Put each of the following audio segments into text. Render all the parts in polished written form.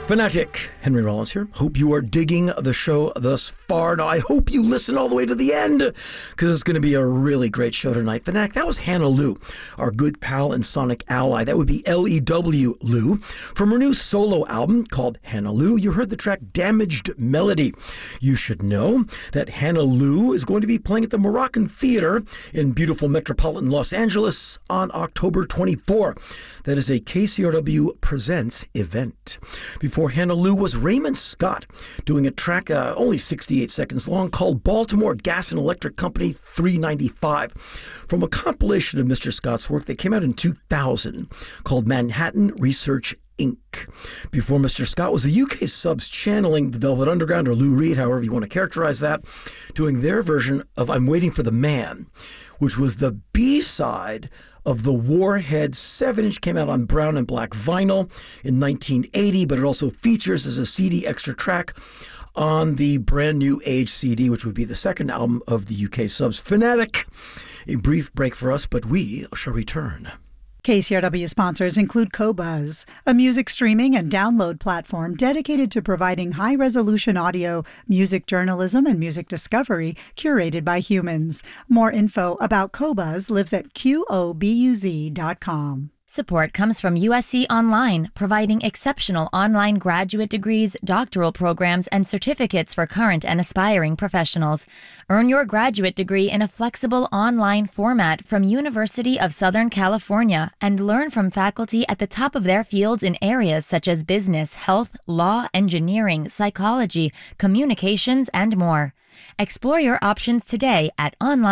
Fanatic, Henry Rollins here. Hope you are digging the show thus far. Now, I hope you listen all the way to the end, because it's going to be a really great show tonight. Fanatic, that was Hannah Lou, our good pal and sonic ally. That would be L-E-W Lou. From her new solo album called Hannah Lou, you heard the track Damaged Melody. You should know that Hannah Lou is going to be playing at the Moroccan Theater in beautiful metropolitan Los Angeles on October 24. That is a KCRW Presents event. Before Hannah Lou was Raymond Scott doing a track only 68 seconds long called Baltimore Gas and Electric Company 395 from a compilation of Mr. Scott's work that came out in 2000 called Manhattan Research Inc. Before Mr. Scott was the UK Subs channeling the Velvet Underground or Lou Reed, however you want to characterize that, doing their version of I'm Waiting for the Man, which was the B-side of the Warhead 7-inch, came out on brown and black vinyl in 1980, but it also features as a CD extra track on the Brand New Age CD, which would be the second album of the UK Subs. Fanatic, a brief break for us, but we shall return. KCRW sponsors include Qobuz, a music streaming and download platform dedicated to providing high-resolution audio, music journalism, and music discovery curated by humans. More info about Qobuz lives at qobuz.com. Support comes from USC Online, providing exceptional online graduate degrees, doctoral programs, and certificates for current and aspiring professionals. Earn your graduate degree in a flexible online format from University of Southern California and learn from faculty at the top of their fields in areas such as business, health, law, engineering, psychology, communications, and more. Explore your options today at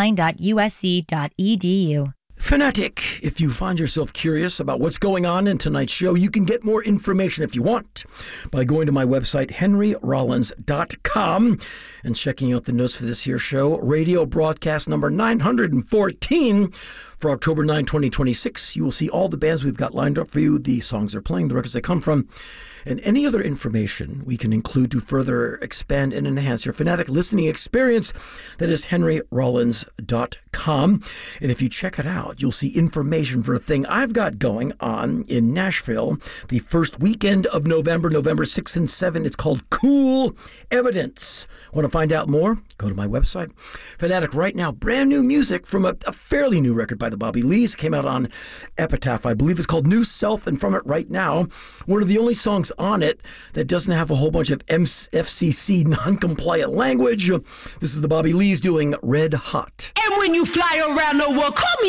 online.usc.edu. Fanatic, if you find yourself curious about what's going on in tonight's show, you can get more information if you want by going to my website, henryrollins.com, and checking out the notes for this here show, radio broadcast number 914 for October 9, 2026. You will see all the bands we've got lined up for you, the songs they're playing, the records they come from, and any other information we can include to further expand and enhance your Fanatic listening experience. That is henryrollins.com. And if you check it out, you'll see information for a thing I've got going on in Nashville the first weekend of November 6 and 7. It's called Cool Evidence. Want to find out more? Go to my website. Fanatic right now, brand new music from a fairly new record by the Bobby Lees. Came out on Epitaph, I believe. It's called New Self, and from it right now, one of the only songs on it that doesn't have a whole bunch of FCC non-compliant language. This is the Bobby Lees doing Red Hot. And when you fly around the world, call me